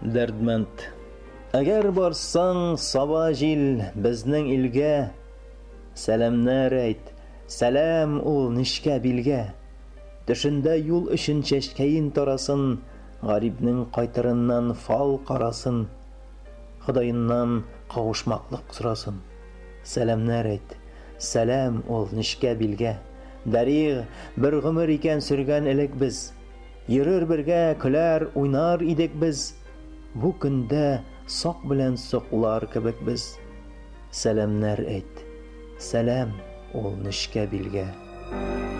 Дәрдмәнд. Әгәр барсаң саба җил безнең илгә, сәламнәр әйт, сәлам ул нечкә билгә. Төшендә юл өчен чәчкәен тарасын, гарибнең кайтырыннан фал карасын, Ходаеннан кавышмаклык сорасын. Сәламнәр әйт, сәлам ул нечкә билгә. Дәриг бер гомер икән сөргән элек без, йөрер бергә, көләр, уйнар идек без. Бу көндә сак белән соклар кебек без. Сәламнәр әйт, сәлам ул нечкә билгә.